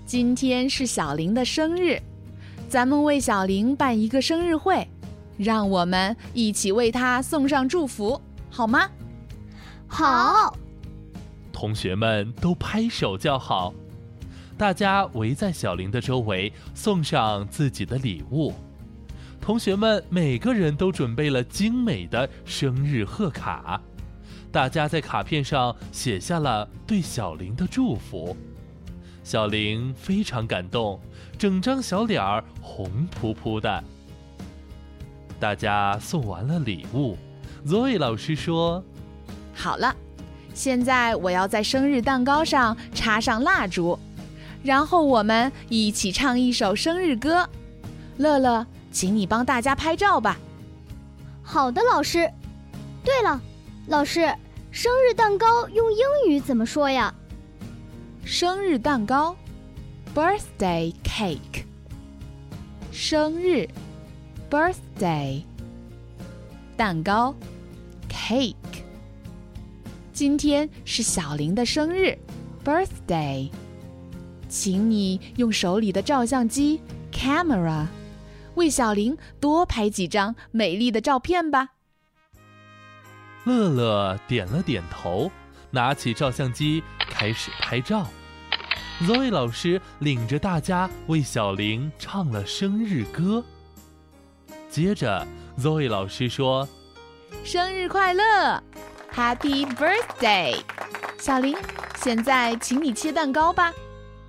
今天是小林的生日，咱们为小林办一个生日会，让我们一起为他送上祝福，好吗？ 好。 同学们都拍手叫好，大家围在小林的周围，送上自己的礼物。同学们每个人都准备了精美的生日贺卡，大家在卡片上写下了对小林的祝福。小林非常感动，整张小脸儿红扑扑的。大家送完了礼物，Zoe 老师说： 好了，现在我要在生日蛋糕上插上蜡烛，然后我们一起唱一首生日歌。乐乐，请你帮大家拍照吧。 好的，老师。对了，老师，生日蛋糕用英语怎么说呀？ 生日蛋糕 birthday cake。 生日 birthday， 蛋糕 cake。 今天是小林的生日 birthday， 请你用手里的照相机 camera 为小林多拍几张美丽的照片吧。 乐乐点了点头，拿起照相机开始拍照。Zoe 老师领着大家为小林唱了生日歌。接着 Zoe 老师说： 生日快乐 Happy birthday。 小林，现在请你切蛋糕吧。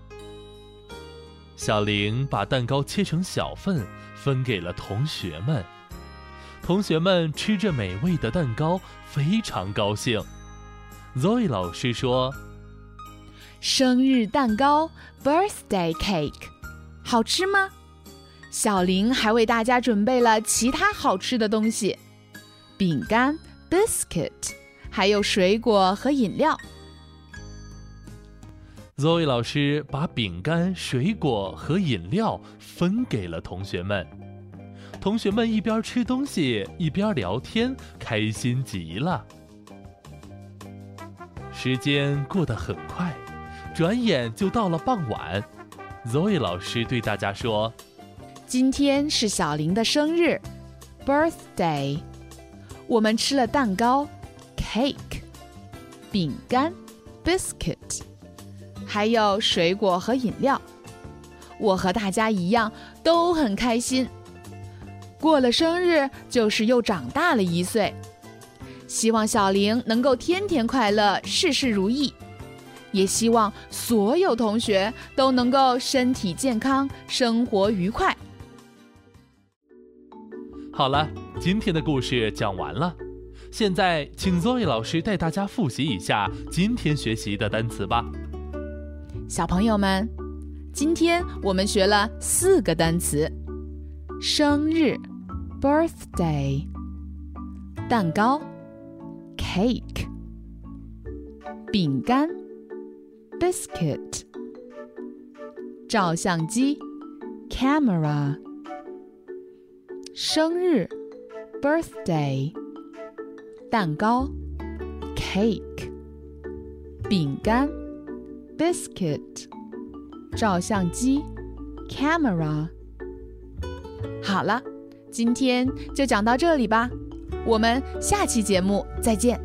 小林把蛋糕切成小份，分给了同学们。同学们吃着美味的蛋糕，非常高兴。Zoe 老师说： 生日蛋糕 birthday cake 好吃吗？小林还为大家准备了其他好吃的东西，饼干 biscuit， 还有水果和饮料。 Zoe 老师把饼干、水果和饮料分给了同学们。同学们一边吃东西一边聊天，开心极了。时间过得很快，转眼就到了傍晚。Zoe 老师对大家说： 今天是小林的生日 birthday， 我们吃了蛋糕 cake， 饼干 biscuit， 还有水果和饮料。我和大家一样都很开心。过了生日就是又长大了1岁，希望小林能够天天快乐，事事如意，也希望所有同学都能够身体健康，生活愉快。 好了，今天的故事讲完了。现在请 Zoe 老师带大家复习一下今天学习的单词吧。 小朋友们，今天我们学了4个单词：生日 birthday， 蛋糕 cake， 饼干 biscuit， 照相机 camera， 生日 birthday， 蛋糕 cake， 饼干 biscuit， 照相机 camera。 好了，今天就讲到这里吧，我们下期节目再见。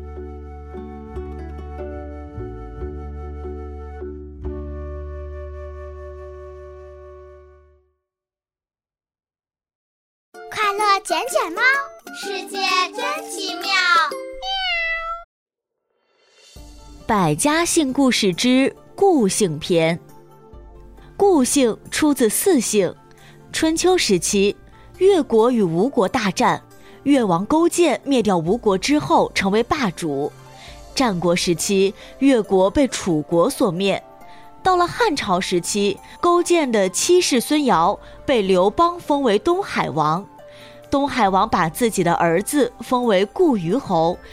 快乐捡捡猫，世界真奇妙。 百家姓故事之顾姓篇。顾姓出自四姓。春秋时期，越国与吴国大战，越王勾践灭掉吴国之后成为霸主。战国时期，越国被楚国所灭。到了汉朝时期，勾践的妻室孙瑶被刘邦封为东海王。东海王把自己的儿子封为顾虞侯，